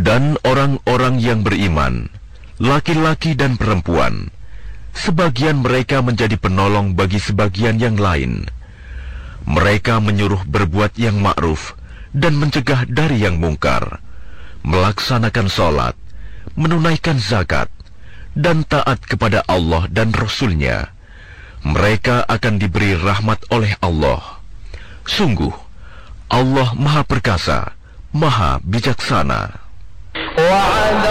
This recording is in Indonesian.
Dan orang-orang yang beriman, laki-laki dan perempuan, sebagian mereka menjadi penolong bagi sebagian yang lain. Mereka menyuruh berbuat yang ma'ruf dan mencegah dari yang mungkar, melaksanakan sholat, menunaikan zakat, dan taat kepada Allah dan Rasul-Nya. Mereka akan diberi rahmat oleh Allah. Sungguh, Allah Maha Perkasa, Maha Bijaksana.